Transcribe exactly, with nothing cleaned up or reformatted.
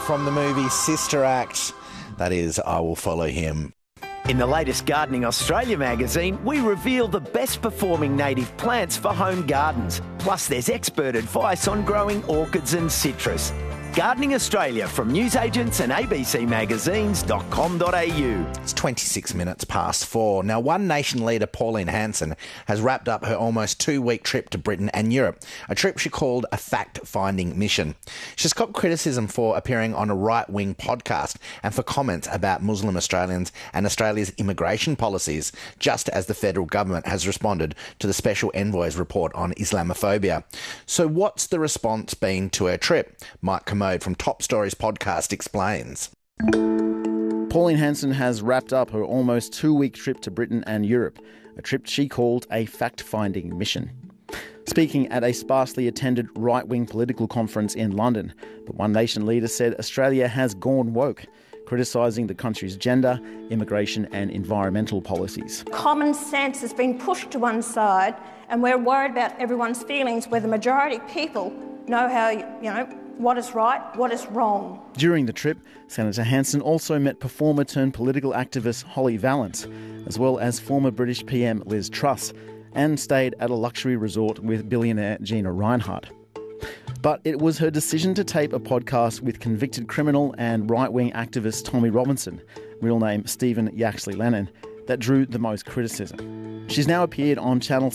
from the movie Sister Act. That is, I Will Follow Him. In the latest Gardening Australia magazine, we reveal the best performing native plants for home gardens. Plus, there's expert advice on growing orchids and citrus. Gardening Australia from newsagents and a b c magazines dot com dot a u. It's twenty-six minutes past four. Now, One Nation leader Pauline Hanson has wrapped up her almost two-week trip to Britain and Europe, a trip she called a fact-finding mission. She's got criticism for appearing on a right-wing podcast and for comments about Muslim Australians and Australia's immigration policies, just as the federal government has responded to the Special Envoy's report on Islamophobia. So what's the response been to her trip? Mike Commode from Top Stories podcast explains. Pauline Hanson has wrapped up her almost two-week trip to Britain and Europe, a trip she called a fact-finding mission. Speaking at a sparsely attended right-wing political conference in London, the One Nation leader said Australia has gone woke, criticising the country's gender, immigration and environmental policies. Common sense has been pushed to one side and we're worried about everyone's feelings where the majority of people know how, you know, what is right, what is wrong. During the trip, Senator Hanson also met performer-turned-political activist Holly Valance, as well as former British P M Liz Truss, and stayed at a luxury resort with billionaire Gina Rinehart. But it was her decision to tape a podcast with convicted criminal and right-wing activist Tommy Robinson, real name Stephen Yaxley Lennon, that drew the most criticism. She's now appeared on Channel